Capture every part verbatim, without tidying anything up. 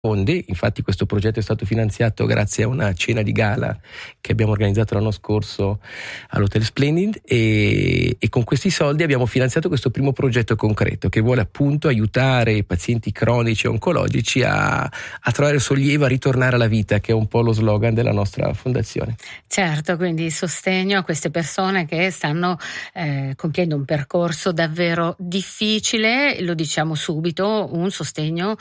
fondi. Infatti questo progetto è stato finanziato grazie a una cena di gala che abbiamo organizzato l'anno scorso all'Hotel Splendid e, e con questi soldi abbiamo finanziato questo primo progetto concreto che vuole appunto aiutare i pazienti cronici e oncologici a, a trovare sollievo, a ritornare alla vita, che è un po' lo slogan della nostra fondazione. Certo, quindi sostegno a queste persone che stanno eh, compiendo un percorso davvero difficile, lo diciamo subito, un sostegno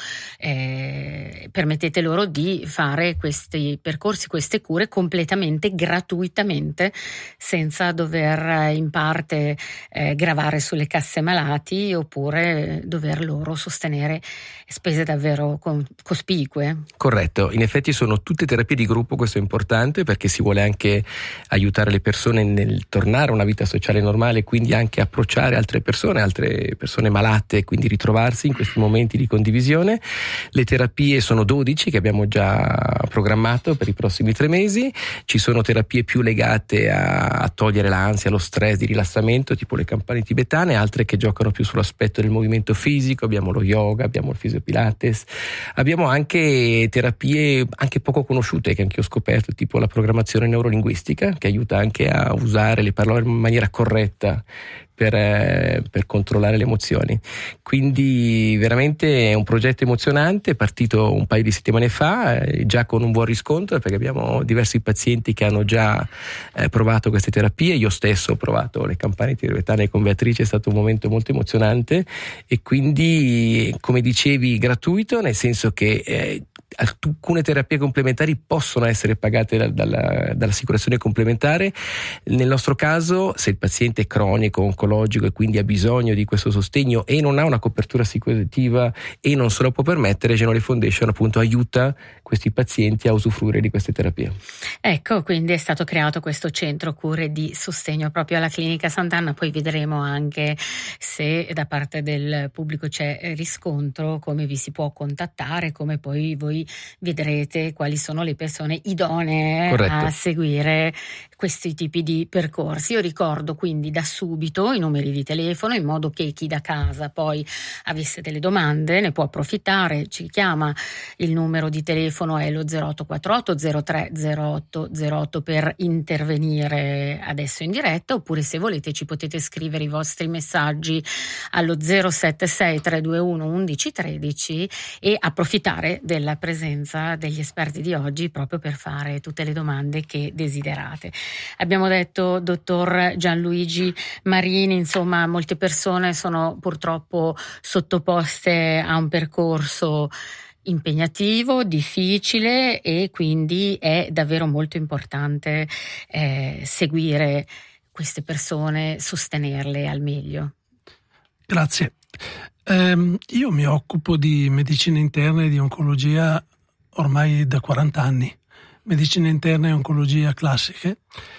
eh, permettete loro di fare questi percorsi, queste cure completamente gratuitamente, senza dover in parte eh, gravare sulle casse malati oppure dover loro sostenere spese davvero con, cospicue. Corretto, in effetti sono tutte terapie di gruppo, questo è importante perché si vuole anche aiutare le persone nel tornare a una vita sociale normale, quindi anche approcciare altre persone, altre persone malate, quindi ritrovarsi in questi momenti di condivisione. Le terapie sono dodici che abbiamo già programmato per i prossimi tre mesi. Ci sono terapie più legate a, a togliere l'ansia, lo stress, di rilassamento, tipo le campane tibetane, altre che giocano più sull'aspetto del movimento fisico. Abbiamo lo yoga, abbiamo il fisiopilates, abbiamo anche terapie anche poco conosciute che anche ho scoperto, tipo la programmazione neurolinguistica, che aiuta anche a usare le parole in maniera corretta Per, eh, per controllare le emozioni. Quindi veramente è un progetto emozionante, è partito un paio di settimane fa, eh, già con un buon riscontro, perché abbiamo diversi pazienti che hanno già eh, provato queste terapie. Io stesso ho provato le campane tibetane con Beatrice, è stato un momento molto emozionante e quindi, come dicevi, gratuito, nel senso che eh, alcune terapie complementari possono essere pagate da, dalla, dall'assicurazione complementare. Nel nostro caso, se il paziente è cronico, oncologico e quindi ha bisogno di questo sostegno e non ha una copertura assicurativa e non se lo può permettere, Genoli Foundation appunto aiuta questi pazienti a usufruire di queste terapie. Ecco, quindi è stato creato questo centro cure di sostegno proprio alla Clinica Sant'Anna. Poi vedremo anche se da parte del pubblico c'è riscontro, come vi si può contattare, come poi voi vedrete quali sono le persone idonee Corretto. a seguire questi tipi di percorsi. Io ricordo quindi da subito i numeri di telefono, in modo che chi da casa poi avesse delle domande ne può approfittare, ci chiama. Il numero di telefono è lo zero otto quattro otto zero tre zero otto zero otto per intervenire adesso in diretta, oppure se volete ci potete scrivere i vostri messaggi allo zero sette sei tre due uno undici tredici e approfittare della presenza degli esperti di oggi proprio per fare tutte le domande che desiderate. Abbiamo detto dottor Gianluigi Marini, insomma molte persone sono purtroppo sottoposte a un percorso impegnativo, difficile e quindi è davvero molto importante eh, seguire queste persone, sostenerle al meglio. Grazie. Um, io mi occupo di medicina interna e di oncologia ormai da quaranta anni, medicina interna e oncologia classiche,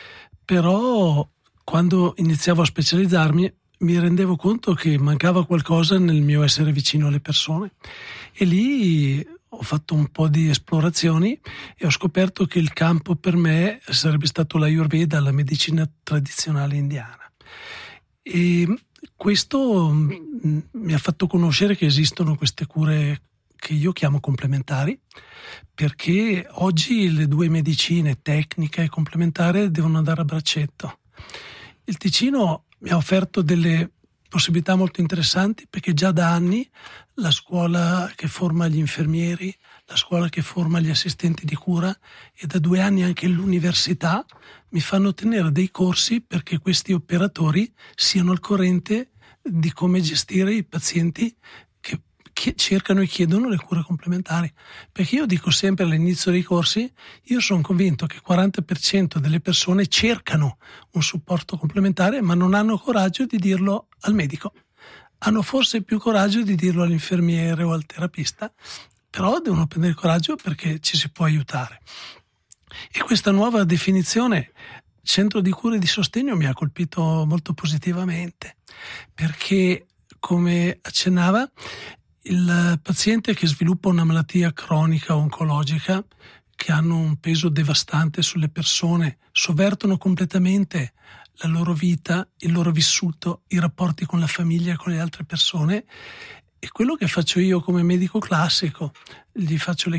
però quando iniziavo a specializzarmi mi rendevo conto che mancava qualcosa nel mio essere vicino alle persone e lì ho fatto un po' di esplorazioni e ho scoperto che il campo per me sarebbe stato l'Ayurveda, la medicina tradizionale indiana. E questo mi ha fatto conoscere che esistono queste cure che io chiamo complementari, perché oggi le due medicine, tecnica e complementare, devono andare a braccetto. Il Ticino mi ha offerto delle possibilità molto interessanti, perché già da anni la scuola che forma gli infermieri, la scuola che forma gli assistenti di cura e da due anni anche l'università mi fanno tenere dei corsi perché questi operatori siano al corrente di come gestire i pazienti che cercano e chiedono le cure complementari. Perché io dico sempre all'inizio dei corsi, io sono convinto che il quaranta per cento delle persone cercano un supporto complementare ma non hanno coraggio di dirlo al medico. Hanno forse più coraggio di dirlo all'infermiere o al terapista, però devono prendere coraggio perché ci si può aiutare. E questa nuova definizione centro di cura e di sostegno mi ha colpito molto positivamente, perché come accennava, il paziente che sviluppa una malattia cronica o oncologica che hanno un peso devastante sulle persone, sovvertono completamente la loro vita, il loro vissuto, i rapporti con la famiglia e con le altre persone, E quello che faccio io come medico classico, gli faccio le